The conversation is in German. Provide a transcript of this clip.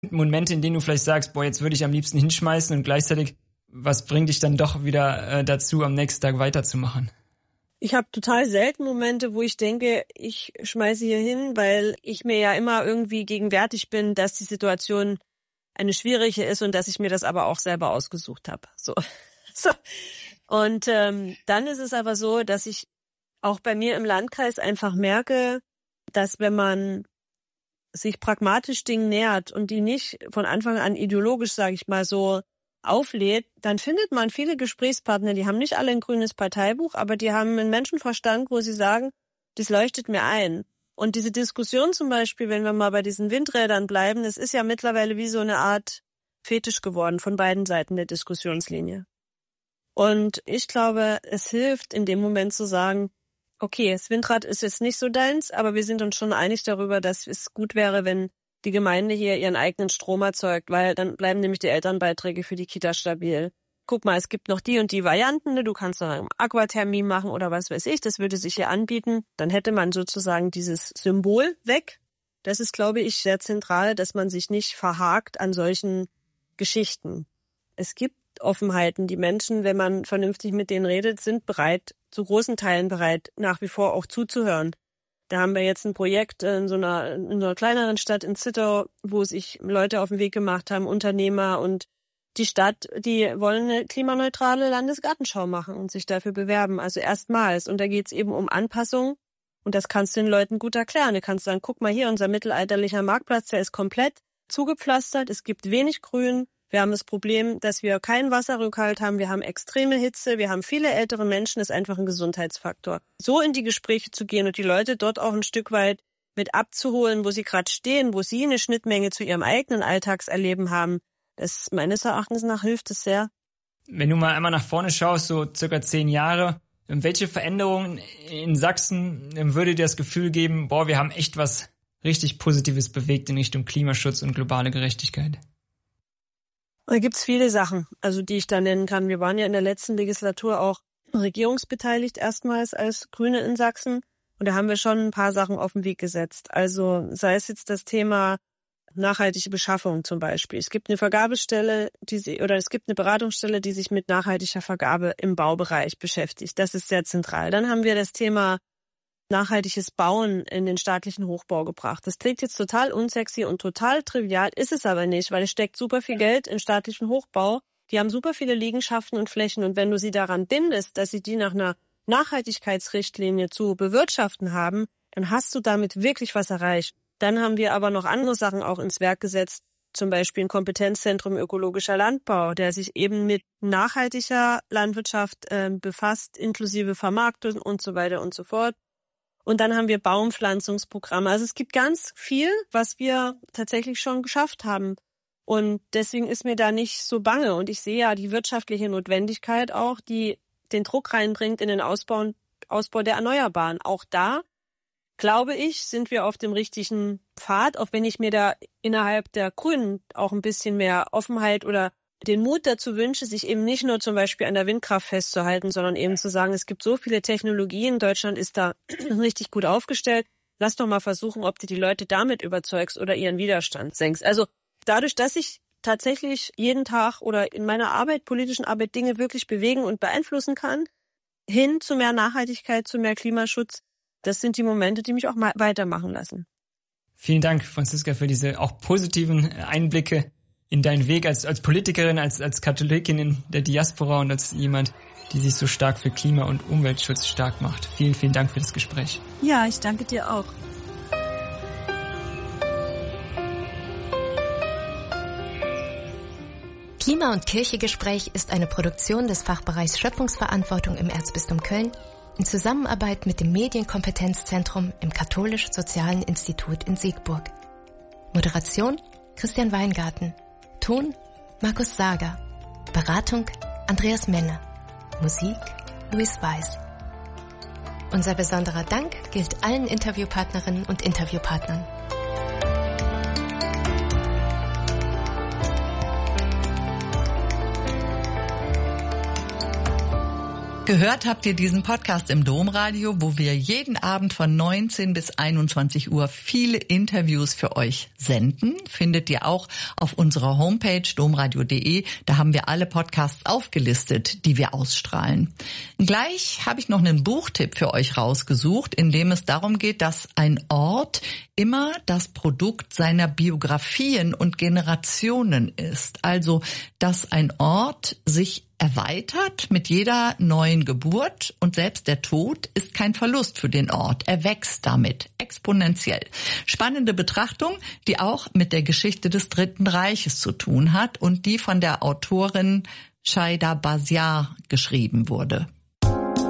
Momente, in denen du vielleicht sagst, boah, jetzt würde ich am liebsten hinschmeißen und gleichzeitig, was bringt dich dann doch wieder dazu, am nächsten Tag weiterzumachen? Ich habe total selten Momente, wo ich denke, ich schmeiße hier hin, weil ich mir ja immer irgendwie gegenwärtig bin, dass die Situation eine schwierige ist und dass ich mir das aber auch selber ausgesucht habe. So. Und dann ist es aber so, dass ich auch bei mir im Landkreis einfach merke, dass wenn man sich pragmatisch Dingen nähert und die nicht von Anfang an ideologisch, sage ich mal so, auflädt, dann findet man viele Gesprächspartner, die haben nicht alle ein grünes Parteibuch, aber die haben einen Menschenverstand, wo sie sagen, das leuchtet mir ein. Und diese Diskussion zum Beispiel, wenn wir mal bei diesen Windrädern bleiben, es ist ja mittlerweile wie so eine Art Fetisch geworden von beiden Seiten der Diskussionslinie. Und ich glaube, es hilft in dem Moment zu sagen, okay, das Windrad ist jetzt nicht so deins, aber wir sind uns schon einig darüber, dass es gut wäre, wenn die Gemeinde hier ihren eigenen Strom erzeugt, weil dann bleiben nämlich die Elternbeiträge für die Kita stabil. Guck mal, es gibt noch die und die Varianten, du kannst noch Aquathermie machen oder was weiß ich, das würde sich hier anbieten. Dann hätte man sozusagen dieses Symbol weg. Das ist, glaube ich, sehr zentral, dass man sich nicht verhakt an solchen Geschichten. Es gibt Offenheiten. Die Menschen, wenn man vernünftig mit denen redet, sind bereit, zu großen Teilen bereit, nach wie vor auch zuzuhören. Da haben wir jetzt ein Projekt in so einer kleineren Stadt in Zittau, wo sich Leute auf den Weg gemacht haben, Unternehmer und die Stadt, die wollen eine klimaneutrale Landesgartenschau machen und sich dafür bewerben, also erstmals. Und da geht's eben um Anpassung und das kannst du den Leuten gut erklären. Du kannst sagen, guck mal hier, unser mittelalterlicher Marktplatz, der ist komplett zugepflastert, es gibt wenig Grün. Wir haben das Problem, dass wir keinen Wasserrückhalt haben, wir haben extreme Hitze, wir haben viele ältere Menschen, das ist einfach ein Gesundheitsfaktor. So in die Gespräche zu gehen und die Leute dort auch ein Stück weit mit abzuholen, wo sie gerade stehen, wo sie eine Schnittmenge zu ihrem eigenen Alltagserleben haben, das meines Erachtens nach hilft es sehr. Wenn du mal einmal nach vorne schaust, so circa 10 Jahre, welche Veränderungen in Sachsen würde dir das Gefühl geben, boah, wir haben echt was richtig Positives bewegt in Richtung Klimaschutz und globale Gerechtigkeit? Da gibt's viele Sachen, also die ich da nennen kann. Wir waren ja in der letzten Legislatur auch regierungsbeteiligt erstmals als Grüne in Sachsen und da haben wir schon ein paar Sachen auf den Weg gesetzt. Also sei es jetzt das Thema nachhaltige Beschaffung zum Beispiel. Es gibt eine Vergabestelle, es gibt eine Beratungsstelle, die sich mit nachhaltiger Vergabe im Baubereich beschäftigt. Das ist sehr zentral. Dann haben wir das Thema nachhaltiges Bauen in den staatlichen Hochbau gebracht. Das klingt jetzt total unsexy und total trivial, ist es aber nicht, weil es steckt super viel Geld in staatlichen Hochbau. Die haben super viele Liegenschaften und Flächen und wenn du sie daran bindest, dass sie die nach einer Nachhaltigkeitsrichtlinie zu bewirtschaften haben, dann hast du damit wirklich was erreicht. Dann haben wir aber noch andere Sachen auch ins Werk gesetzt, zum Beispiel ein Kompetenzzentrum ökologischer Landbau, der sich eben mit nachhaltiger Landwirtschaft befasst, inklusive Vermarktung und so weiter und so fort. Und dann haben wir Baumpflanzungsprogramme. Also es gibt ganz viel, was wir tatsächlich schon geschafft haben. Und deswegen ist mir da nicht so bange. Und ich sehe ja die wirtschaftliche Notwendigkeit auch, die den Druck reinbringt in den Ausbau der Erneuerbaren. Auch da, glaube ich, sind wir auf dem richtigen Pfad, auch wenn ich mir da innerhalb der Grünen auch ein bisschen mehr Offenheit oder den Mut dazu wünsche, sich eben nicht nur zum Beispiel an der Windkraft festzuhalten, sondern eben zu sagen, es gibt so viele Technologien, Deutschland ist da richtig gut aufgestellt. Lass doch mal versuchen, ob du die Leute damit überzeugst oder ihren Widerstand senkst. Also dadurch, dass ich tatsächlich jeden Tag oder in meiner Arbeit, politischen Arbeit, Dinge wirklich bewegen und beeinflussen kann, hin zu mehr Nachhaltigkeit, zu mehr Klimaschutz, das sind die Momente, die mich auch mal weitermachen lassen. Vielen Dank, Franziska, für diese auch positiven Einblicke in deinen Weg als Politikerin, als Katholikin in der Diaspora und als jemand, die sich so stark für Klima- und Umweltschutz stark macht. Vielen, vielen Dank für das Gespräch. Ja, ich danke dir auch. Klima- und Kirche-Gespräch ist eine Produktion des Fachbereichs Schöpfungsverantwortung im Erzbistum Köln in Zusammenarbeit mit dem Medienkompetenzzentrum im Katholisch-Sozialen Institut in Siegburg. Moderation Christian Weingarten. Ton Markus Sager. Beratung Andreas Menne. Musik Luis Weiß. Unser besonderer Dank gilt allen Interviewpartnerinnen und Interviewpartnern. Gehört habt ihr diesen Podcast im Domradio, wo wir jeden Abend von 19 bis 21 Uhr viele Interviews für euch senden. Findet ihr auch auf unserer Homepage domradio.de. Da haben wir alle Podcasts aufgelistet, die wir ausstrahlen. Gleich habe ich noch einen Buchtipp für euch rausgesucht, in dem es darum geht, dass ein Ort immer das Produkt seiner Biografien und Generationen ist. Also, dass ein Ort sich erweitert mit jeder neuen Geburt und selbst der Tod ist kein Verlust für den Ort. Er wächst damit exponentiell. Spannende Betrachtung, die auch mit der Geschichte des Dritten Reiches zu tun hat und die von der Autorin Shaida Baziar geschrieben wurde.